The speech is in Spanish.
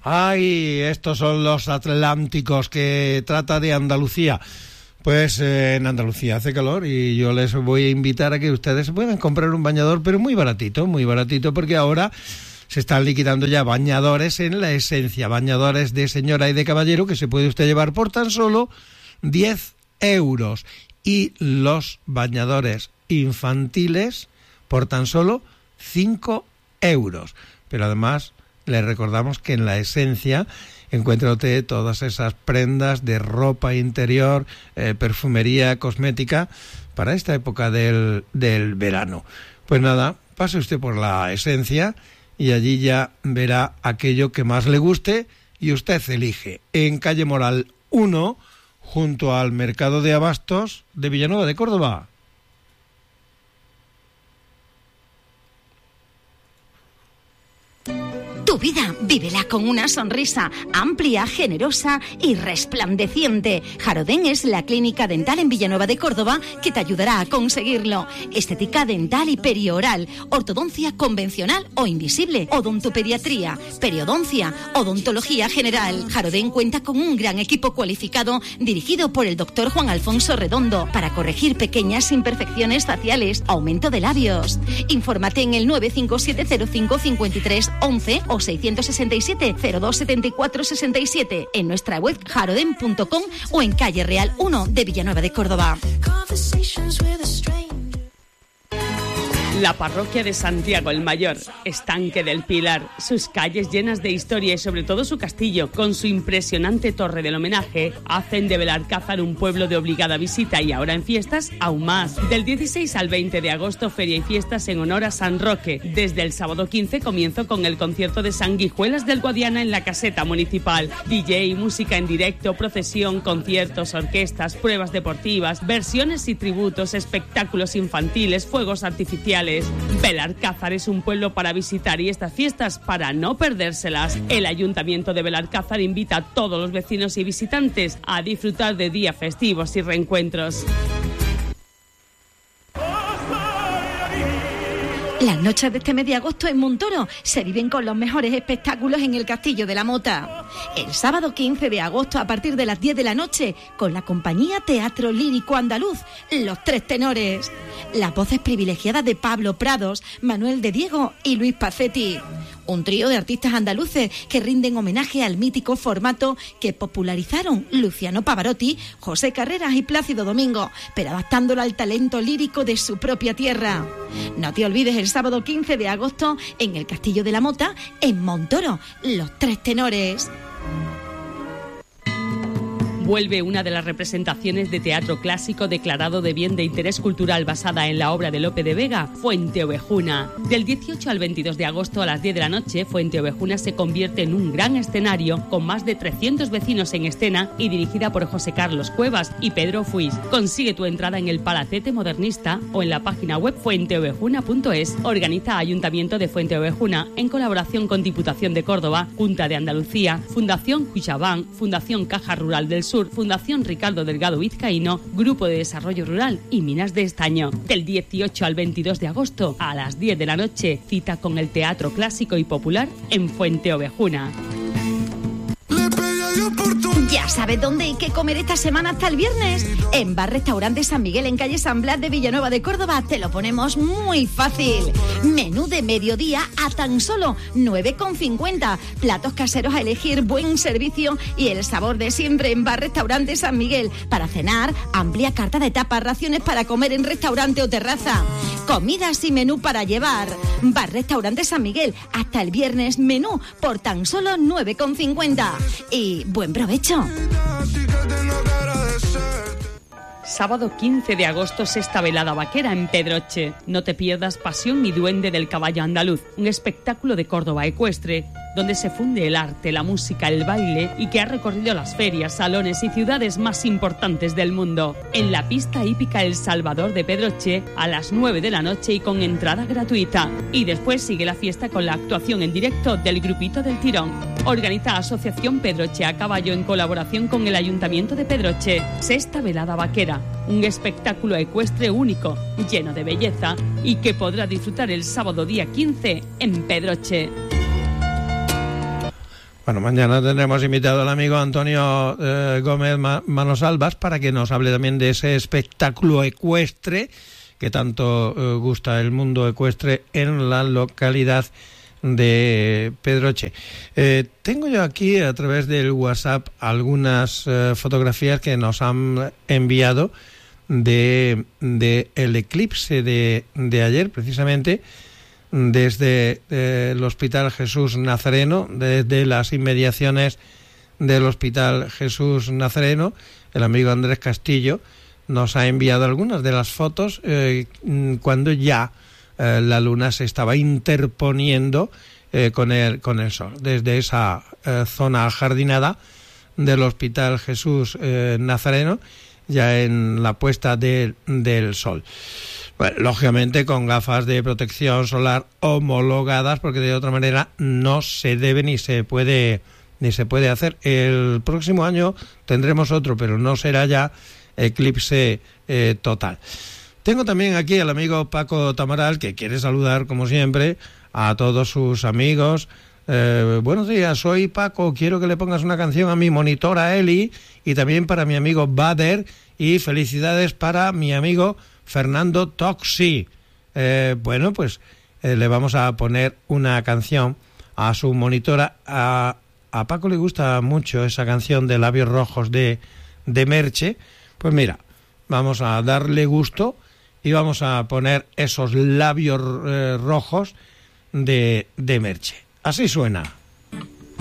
Ay, estos son los Atlánticos, que trata de Andalucía. Pues en Andalucía hace calor y yo les voy a invitar a que ustedes puedan comprar un bañador, pero muy baratito, porque ahora se están liquidando ya bañadores en La Esencia, bañadores de señora y de caballero que se puede usted llevar por tan solo 10 euros. Y los bañadores infantiles por tan solo 5 euros. Pero además les recordamos que en La Esencia encuentra usted todas esas prendas de ropa interior, perfumería, cosmética para esta época del verano. Pues nada, pase usted por La Esencia y allí ya verá aquello que más le guste y usted elige. En calle Moral 1, junto al Mercado de Abastos de Villanueva de Córdoba. Tu vida, vívela con una sonrisa amplia, generosa y resplandeciente. Jarodén es la clínica dental en Villanueva de Córdoba que te ayudará a conseguirlo. Estética dental y perioral, ortodoncia convencional o invisible, odontopediatría, periodoncia, odontología general. Jarodén cuenta con un gran equipo cualificado dirigido por el doctor Juan Alfonso Redondo para corregir pequeñas imperfecciones faciales, aumento de labios. Infórmate en el 957055311 o 667-0274-67 en nuestra web jarodén.com o en calle Real 1 de Villanueva de Córdoba. La parroquia de Santiago el Mayor, Estanque del Pilar, sus calles llenas de historia y sobre todo su castillo, con su impresionante torre del homenaje, hacen de Belalcázar un pueblo de obligada visita y ahora en fiestas aún más. Del 16 al 20 de agosto, feria y fiestas en honor a San Roque. Desde el sábado 15 comienzo con el concierto de Sanguijuelas del Guadiana en la caseta municipal. DJ, música en directo, procesión, conciertos, orquestas, pruebas deportivas, versiones y tributos, espectáculos infantiles, fuegos artificiales. Belalcázar es un pueblo para visitar y estas fiestas para no perdérselas. El Ayuntamiento de Belalcázar invita a todos los vecinos y visitantes a disfrutar de días festivos y reencuentros. Las noches de este mes de agosto en Montoro se viven con los mejores espectáculos en el Castillo de la Mota. El sábado 15 de agosto a partir de las 10 de la noche con la compañía Teatro Lírico Andaluz, Los Tres Tenores. Las voces privilegiadas de Pablo Prados, Manuel de Diego y Luis Pacetti. Un trío de artistas andaluces que rinden homenaje al mítico formato que popularizaron Luciano Pavarotti, José Carreras y Plácido Domingo, pero adaptándolo al talento lírico de su propia tierra. No te olvides el sábado 15 de agosto en el Castillo de la Mota, en Montoro, Los Tres Tenores. Vuelve una de las representaciones de teatro clásico declarado de bien de interés cultural basada en la obra de Lope de Vega, Fuente Ovejuna. Del 18 al 22 de agosto a las 10 de la noche, Fuente Ovejuna se convierte en un gran escenario con más de 300 vecinos en escena y dirigida por José Carlos Cuevas y Pedro Fuis. Consigue tu entrada en el Palacete Modernista o en la página web fuenteovejuna.es. Organiza Ayuntamiento de Fuente Ovejuna en colaboración con Diputación de Córdoba, Junta de Andalucía, Fundación Cuchabán, Fundación Caja Rural del Sur, Fundación Ricardo Delgado Vizcaíno, Grupo de Desarrollo Rural y Minas de Estaño. Del 18 al 22 de agosto a las 10 de la noche, cita con el Teatro Clásico y Popular en Fuente Ovejuna. ¿Ya sabes dónde hay que comer esta semana hasta el viernes? En Bar Restaurante San Miguel, en calle San Blas de Villanueva de Córdoba, te lo ponemos muy fácil. Menú de mediodía a tan solo 9,50. Platos caseros a elegir, buen servicio y el sabor de siempre en Bar Restaurante San Miguel. Para cenar, amplia carta de tapas, raciones para comer en restaurante o terraza. Comidas y menú para llevar. Bar Restaurante San Miguel, hasta el viernes menú por tan solo 9,50. Y buen provecho. Sábado 15 de agosto, sexta velada vaquera en Pedroche. No te pierdas Pasión y Duende del Caballo Andaluz, un espectáculo de Córdoba ecuestre, donde se funde el arte, la música, el baile y que ha recorrido las ferias, salones y ciudades más importantes del mundo. En la pista hípica El Salvador de Pedroche a las 9 de la noche y con entrada gratuita. Y después sigue la fiesta con la actuación en directo del Grupito del Tirón. Organiza Asociación Pedroche a Caballo en colaboración con el Ayuntamiento de Pedroche. Sexta velada vaquera, un espectáculo ecuestre único, lleno de belleza y que podrá disfrutar el sábado día 15 en Pedroche. Bueno, mañana tendremos invitado al amigo Antonio Gómez Manosalvas para que nos hable también de ese espectáculo ecuestre que tanto gusta el mundo ecuestre en la localidad de Pedroche. Tengo yo aquí a través del WhatsApp algunas fotografías que nos han enviado de el eclipse de ayer, precisamente desde el Hospital Jesús Nazareno, desde las inmediaciones del Hospital Jesús Nazareno. El amigo Andrés Castillo nos ha enviado algunas de las fotos cuando ya la luna se estaba interponiendo con el sol, desde esa zona ajardinada del Hospital Jesús Nazareno, ya en la puesta del sol. Bueno, lógicamente con gafas de protección solar homologadas, porque de otra manera no se debe ni se puede hacer. El próximo año tendremos otro, pero no será ya eclipse total. Tengo también aquí al amigo Paco Tamaral, que quiere saludar, como siempre, a todos sus amigos. Buenos días, soy Paco, quiero que le pongas una canción a mi monitora Eli y también para mi amigo Bader, y felicidades para mi amigo Fernando Toxi. Bueno, pues le vamos a poner una canción a su monitora. A Paco le gusta mucho esa canción de Labios Rojos de Merche. Pues mira, vamos a darle gusto y vamos a poner esos labios rojos de Merche. Así suena.